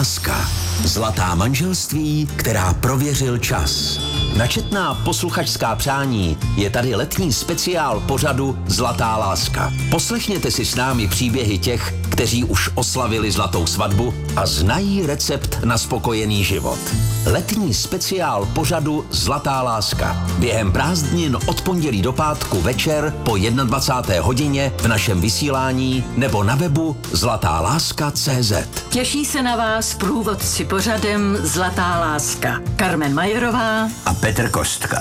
láska. Zlatá manželství, která prověřil čas. Na četná posluchačská přání je tady letní speciál pořadu Zlatá láska. Poslechněte si s námi příběhy těch, kteří už oslavili zlatou svatbu a znají recept na spokojený život. Letní speciál pořadu Zlatá láska. Během prázdnin od pondělí do pátku večer po 21. hodině v našem vysílání nebo na webu zlatáláska.cz. Těší se na vás průvodci pořadem Zlatá láska. Carmen Majerová a Petr Kostka.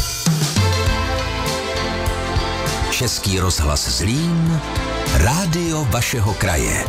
Český rozhlas Zlín, rádio vašeho kraje.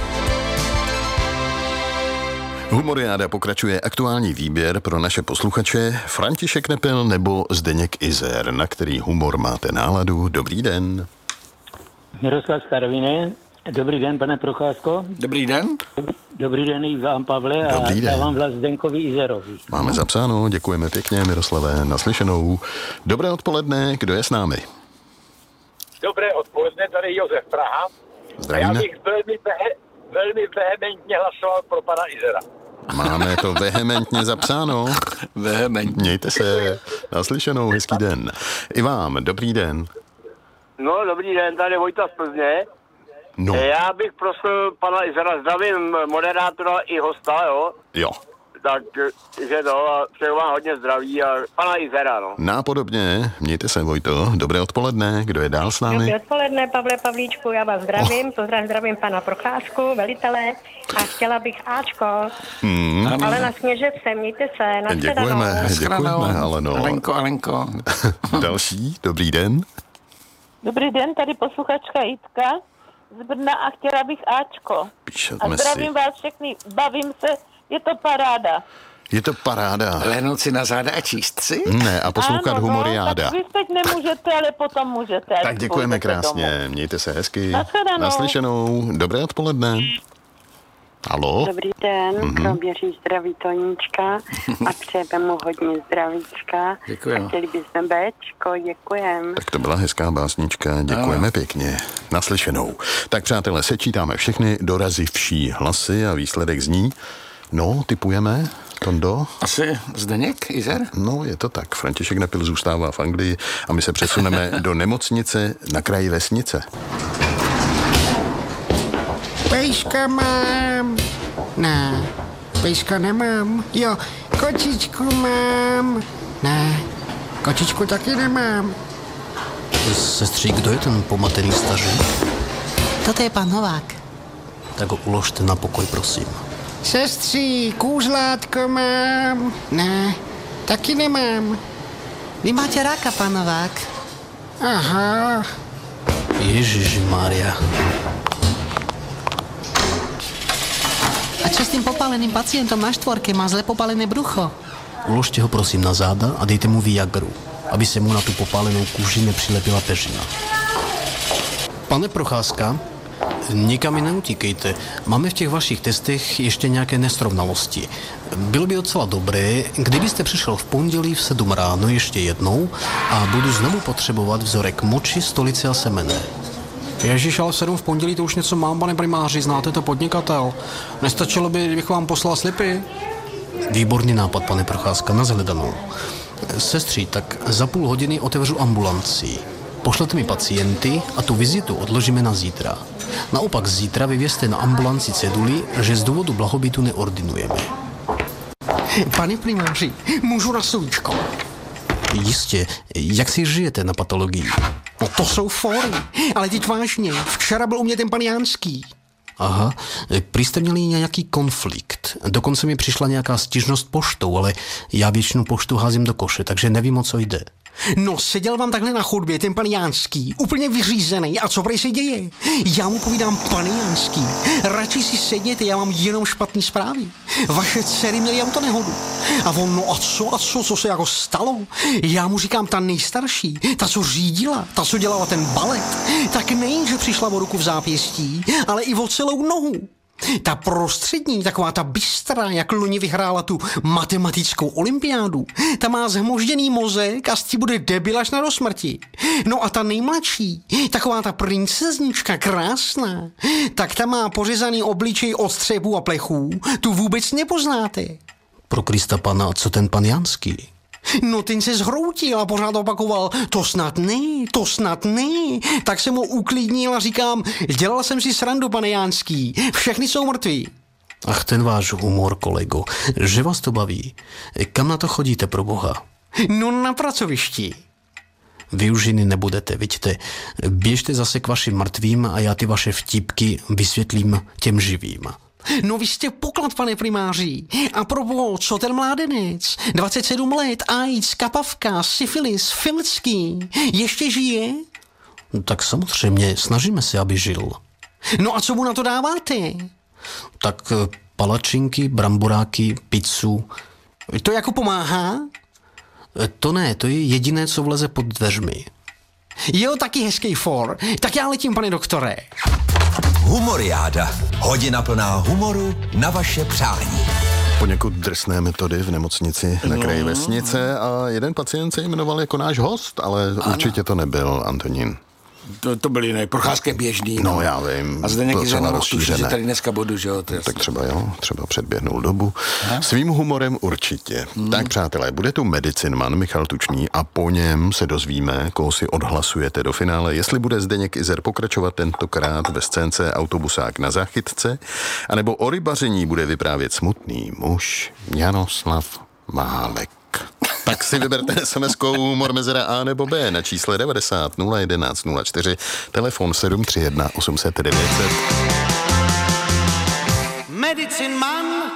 Humoriáda pokračuje aktuální výběr pro naše posluchače František Nepil nebo Zdeněk Izer, na který humor máte náladu. Dobrý den. Miroslav Starvine. Dobrý den, pane Procházko. Dobrý den. Dobrý den i vám, Pavle, a dávám vlast Zdenkovi Izerovi. Máme zapsáno, děkujeme pěkně, Miroslave, naslyšenou. Dobré odpoledne, kdo je s námi? Dobré odpoledne, tady Josef Praha. Zdravíme. Já bych velmi vehementně hlasoval pro pana Izera. Máme to vehementně zapsáno. Vehementně. Mějte se, naslyšenou, hezký den. I vám, dobrý den. No, dobrý den, tady Vojta z Plzně. No. Já bych prosil pana Izera, zdravím moderátora i hosta, jo? Jo. Takže no, a přeju vám hodně zdraví a pana Izera, no. Nápodobně, mějte se, Vojto. Dobré odpoledne, kdo je dál s námi? Dobré odpoledne, Pavle Pavlíčku, já vás zdravím, zdravím pana Procházku, velitele a chtěla bych Ačko. Ale na Sněževce, mějte se, na Děkujeme, Aleno. Alenko. Další, dobrý den. Dobrý den, tady posluchačka Jitka z Brna a chtěla bych Ačko. A zdravím vás všechny, bavím se, je to paráda. Je to paráda. Lehnout si na záda a číst si? Ne, a poslouchat humoriáda. Tak vy teď nemůžete, ale potom můžete. Tak děkujeme krásně, domů. Mějte se hezky. Naslyšenou, dobré odpoledne. Haló? Dobrý den, Kroměří zdraví Toníčka a přejeme mu hodně zdravíčka. Děkujeme. A chtěli bychom Bčko, děkujeme. Tak to byla hezká básnička, děkujeme pěkně. Naslyšenou. Tak přátelé, sečítáme všechny dorazivší hlasy a výsledek zní. No, tipujeme, Tondo? Asi Zdeněk Izer? No, je to tak. František Nepil zůstává v Anglii a my se přesuneme do nemocnice na kraji vesnice. Pejska mám. Ne, pejska nemám. Jo, kočičku mám. Ne, kočičku taky nemám. Sestří, kdo je ten pomatený stařek? Toto je pan Novák. Tak ho uložte na pokoj, prosím. Sestří, kůzlátko mám. Ne, taky nemám. Vy máte ráka, pan Novák. Aha. Ježišmária. A čo s tým popáleným pacientom na štvorke? Má zle popálené brucho. Uložte ho prosím na záda a dejte mu Viagru, aby se mu na tu popálenou kůži nepřilepila peřina. Pane Procházka, nikam mi neutíkejte. Máme v těch vašich testech ještě nějaké nesrovnalosti. Bylo by docela dobré, kdybyste přišel v pondělí v 7 ráno ještě jednou a budu znovu potřebovat vzorek moči, stolice a semene. Ježíš, ale v 7 v pondělí to už něco mám, pane primáři, znáte to, podnikatel. Nestačilo by, kdybych vám poslal slipy? Výborný nápad, pane Procházka, na shledanou. Sestří, tak za půl hodiny otevřu ambulanci. Pošlete mi pacienty a tu vizitu odložíme na zítra. Naopak zítra vyvěste na ambulanci ceduli, že z důvodu blahobytu neordinujeme. Pane primáři, můžu na slovíčko? Jistě. Jak si žijete na patologii? No to jsou fóry, ale teď vážně. Včera byl u mě ten pan Jánský. Aha, prý jste měli nějaký konflikt. Dokonce mi přišla nějaká stížnost poštou, ale já většinu poštu házím do koše, takže nevím, o co jde. No, seděl vám takhle na chodbě ten pan Jánský, úplně vyřízený. A co prej se děje? Já mu povídám, pane Jánský, radši si sedněte, já mám jenom špatný zprávy. Vaše dcery měly autonehodu. A on, no a co se jako stalo? Já mu říkám, ta nejstarší, ta, co řídila, ta, co dělala ten balet, tak nejen, že přišla o ruku v zápěstí, ale i o celou nohu. Ta prostřední, taková ta bystrá, jak loni vyhrála tu matematickou olympiádu, ta má zhmožděný mozek a s tí bude debil až na dosmrti. No a ta nejmladší, taková ta princeznička krásná, tak ta má pořezaný obličej od střepů a plechů, tu vůbec nepoznáte. Pro Krista pana, co ten pan Janský? No ten se zhroutil a pořád opakoval, to snad ne. Tak jsem mu uklidnil a říkám, dělal jsem si srandu, pane Jánský, všechny jsou mrtví. Ach, ten váš humor, kolego, že vás to baví. Kam na to chodíte, pro boha? No na pracovišti. Vy už jiný nebudete, vidíte. Běžte zase k vašim mrtvým a já ty vaše vtipky vysvětlím těm živým. No vy jste poklad, pane primáři. A proboha, co ten mládenec? 27 let, AIDS, kapavka, syfilis, filcký. Ještě žije? Tak samozřejmě, snažíme se, aby žil. No a co mu na to dáváte? Tak palačinky, bramboráky, pizzu. To jako pomáhá? To ne, to je jediné, co vleze pod dveřmi. Jo, taky hezký for. Tak já letím, pane doktore. Humoriáda. Hodina plná humoru na vaše přání. Poněkud drsné metody v nemocnici na kraji vesnice a jeden pacient se jmenoval jako náš host, ale určitě to nebyl Antonín. To byl jiný, Procházka běžný. No já vím. A Zdeněk Izer na tuší, že tady dneska budu, že jo? Tak třeba jo, třeba předběhnul dobu. Svým humorem určitě. Tak přátelé, bude tu medicinman Michal Tučný a po něm se dozvíme, koho si odhlasujete do finále, jestli bude Zdeněk Izer pokračovat tentokrát ve scénce Autobusák na záchytce, anebo o rybaření bude vyprávět smutný muž Jaroslav Válek. Tak si vyberte SMS-kou humor mezera A nebo B na čísle 90 011 04, telefon 731 800 900. Medicine Man